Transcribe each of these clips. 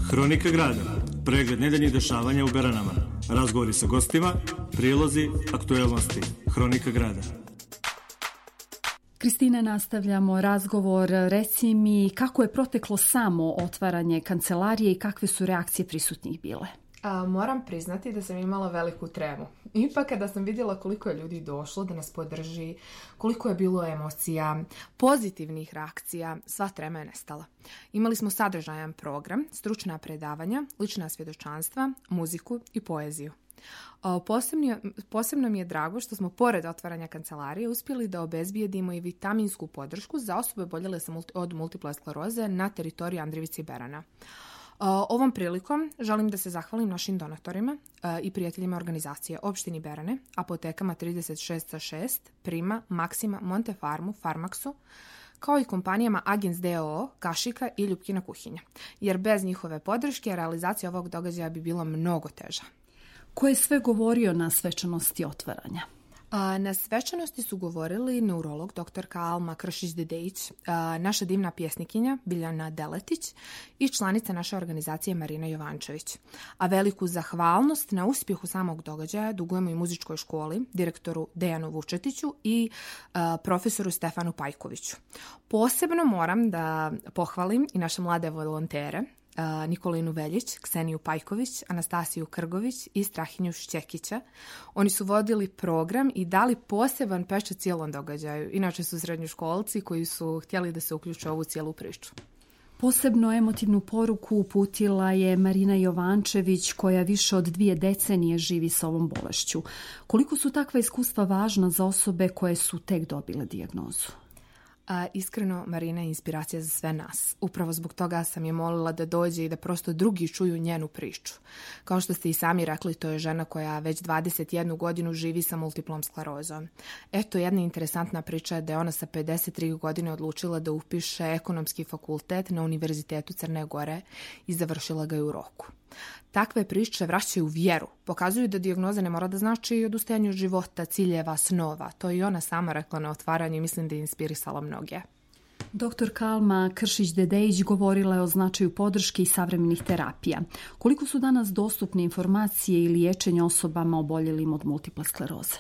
Hronika grada, pregled nedeljnih dešavanja u Beranama, razgovori sa gostima, prilozi, aktuelnosti. Hronika grada. Kristina, nastavljamo razgovor. Reci mi kako je proteklo samo otvaranje kancelarije i kakve su reakcije prisutnih bile? Moram priznati da sam imala veliku tremu. Ipak kada sam vidjela koliko je ljudi došlo da nas podrži, koliko je bilo emocija, pozitivnih reakcija, sva trema je nestala. Imali smo sadržajan program, stručna predavanja, lična svjedočanstva, muziku i poeziju. Posebno mi je drago što smo pored otvaranja kancelarije uspjeli da obezbijedimo i vitaminsku podršku za osobe oboljele od multiple skleroze na teritoriji Andrivice i Berana. Ovom prilikom želim da se zahvalim našim donatorima i prijateljima organizacije Opštini Berane, apotekama 36/6, Prima, Maksima, Montefarmu, Farmaksu, kao i kompanijama Agens DOO, Kašika i Ljupkina kuhinja, jer bez njihove podrške realizacija ovog događaja bi bila mnogo teža. Ko je sve govorio na svečanosti otvaranja? Na svečanosti su govorili neurolog dr. Alma Kršić-Dedejić, naša divna pjesnikinja Biljana Deletić i članica naše organizacije Marina Jovančević. A veliku zahvalnost na uspjehu samog događaja dugujemo i muzičkoj školi, direktoru Dejanu Vučetiću i profesoru Stefanu Pajkoviću. Posebno moram da pohvalim i naše mlade volontere, Nikolinu Veljić, Kseniju Pajković, Anastasiju Krgović i Strahinju Šćekića. Oni su vodili program i dali poseban pečat cijelom događaju. Inače su srednjoškolci koji su htjeli da se uključe u ovu cijelu priču. Posebno emotivnu poruku uputila je Marina Jovančević, koja više od 2 decenije živi sa ovom bolešću. Koliko su takva iskustva važna za osobe koje su tek dobile dijagnozu? Iskreno, Marina je inspiracija za sve nas. Upravo zbog toga sam je molila da dođe i da prosto drugi čuju njenu priču. Kao što ste i sami rekli, to je žena koja već 21 godinu živi sa multiplom sklerozom. Eto, jedna interesantna priča je da je ona sa 53 godine odlučila da upiše ekonomski fakultet na Univerzitetu Crne Gore i završila ga je u roku. Takve priče vraćaju vjeru, pokazuju da dijagnoza ne mora da znači i odustajanje od života, ciljeva, snova. To je i ona sama rekla na otvaranju i mislim da je inspirisala mnoge. Dr. Alma Kršić-Dedejić govorila je o značaju podrške i savremenih terapija. Koliko su danas dostupne informacije i liječenje osobama oboljelim od multiple skleroze?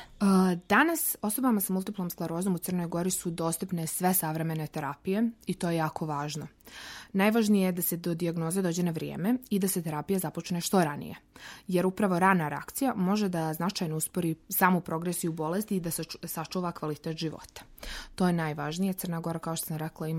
Danas osobama sa multiplom sklerozom u Crnoj Gori su dostupne sve savremene terapije i to je jako važno. Najvažnije je da se do dijagnoze dođe na vrijeme i da se terapija započne što ranije, jer upravo rana reakcija može da značajno uspori samu progresiju bolesti i da se sačuva kvalitet života. To je najvažnije. Crna Gora, kao što sam rekla, ima